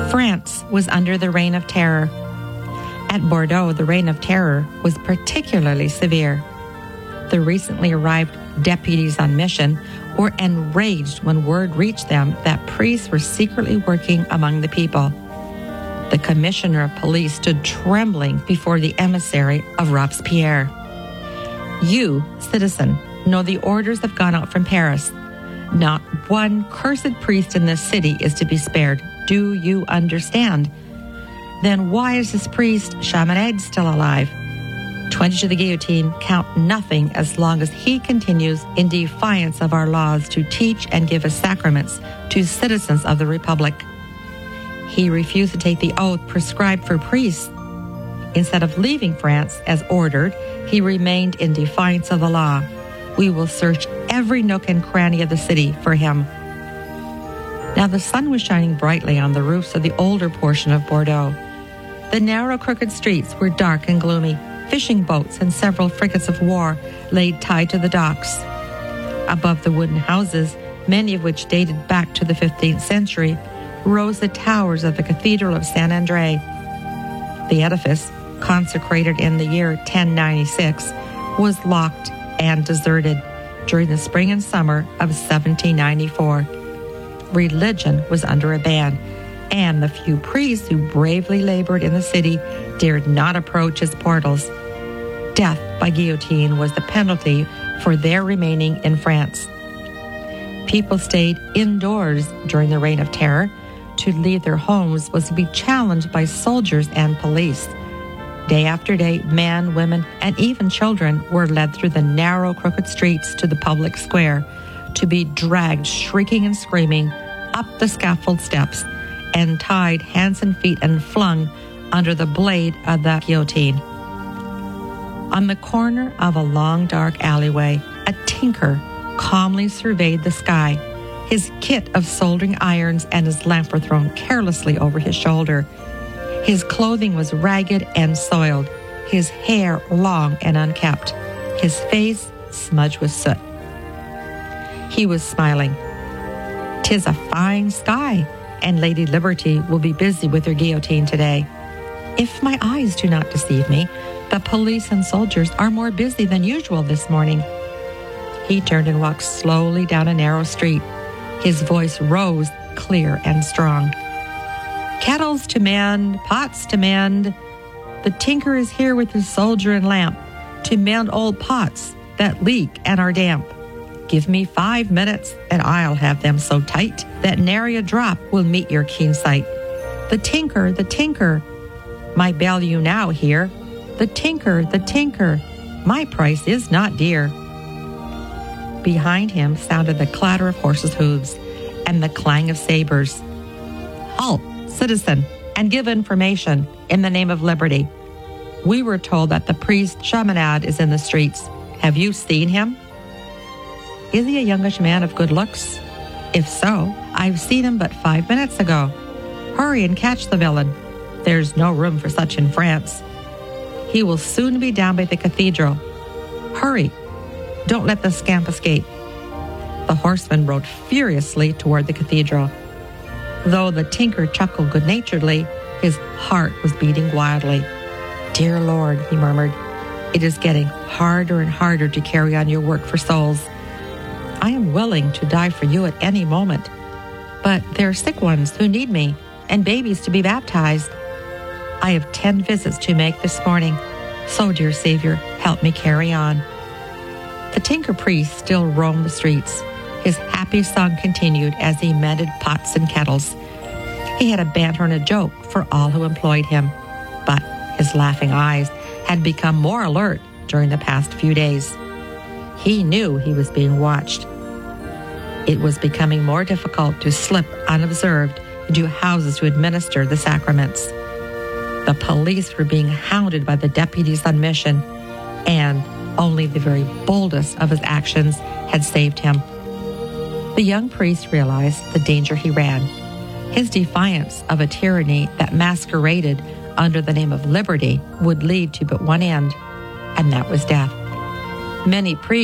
France was under the Reign of Terror. At Bordeaux, the Reign of Terror was particularly severe. The recently arrived deputies on mission were enraged when word reached them that priests were secretly working among the people. The commissioner of police stood trembling before the emissary of Robespierre. You, citizen, know the orders have gone out from Paris. Not one cursed priest in this city is to be spared. Do you understand? Then why is this priest, Chaminade, still alive? 20 to the guillotine count nothing as long as he continues in defiance of our laws to teach and give his sacraments to citizens of the Republic. He refused to take the oath prescribed for priests. Instead of leaving France as ordered, he remained in defiance of the law. We will search every nook and cranny of the city for him. Now the sun was shining brightly on the roofs of the older portion of Bordeaux. The narrow, crooked streets were dark and gloomy. Fishing boats and several frigates of war lay tied to the docks. Above the wooden houses, many of which dated back to the 15th century, rose the towers of the Cathedral of Saint André. The edifice, consecrated in the year 1096, was locked and deserted during the spring and summer of 1794. Religion was under a ban, and the few priests who bravely labored in the city dared not approach its portals. Death by guillotine was the penalty for their remaining in France. People stayed indoors during the Reign of Terror. To leave their homes was to be challenged by soldiers and police. Day after day, men, women, and even children were led through the narrow, crooked streets to the public square, to be dragged shrieking and screaming up the scaffold steps and tied hands and feet and flung under the blade of the guillotine. On the corner of a long, dark alleyway, a tinker calmly surveyed the sky. His kit of soldering irons and his lamp were thrown carelessly over his shoulder. His clothing was ragged and soiled, his hair long and unkempt, his face smudged with soot. He was smiling. "'Tis a fine sky, and Lady Liberty will be busy with her guillotine today. If my eyes do not deceive me, the police and soldiers are more busy than usual this morning." He turned and walked slowly down a narrow street. His voice rose clear and strong. "Kettles to mend, pots to mend. The tinker is here with his soldier and lamp to mend old pots that leak and are damp. Give me 5 minutes, and I'll have them so tight that nary a drop will meet your keen sight. The tinker, my bell you now hear. The tinker, my price is not dear." Behind him sounded the clatter of horses' hooves and the clang of sabers. "Halt, citizen, and give information in the name of liberty. We were told that the priest Chaminade is in the streets. Have you seen him?" "Is he a youngish man of good looks? If so, I've seen him but 5 minutes ago. Hurry and catch the villain. There's no room for such in France. He will soon be down by the cathedral. Hurry, don't let the scamp escape." The horseman rode furiously toward the cathedral. Though the tinker chuckled good-naturedly, his heart was beating wildly. "Dear Lord," he murmured, "it is getting harder and harder to carry on your work for souls. I am willing to die for you at any moment, but there are sick ones who need me and babies to be baptized. I have 10 visits to make this morning, so, dear Savior, help me carry on." The tinker priest still roamed the streets. His happy song continued as he mended pots and kettles. He had a banter and a joke for all who employed him, but his laughing eyes had become more alert during the past few days. He knew he was being watched. It was becoming more difficult to slip unobserved into houses to administer the sacraments. The police were being hounded by the deputies on mission, and only the very boldest of his actions had saved him. The young priest realized the danger he ran. His defiance of a tyranny that masqueraded under the name of liberty would lead to but one end, and that was death. Many priests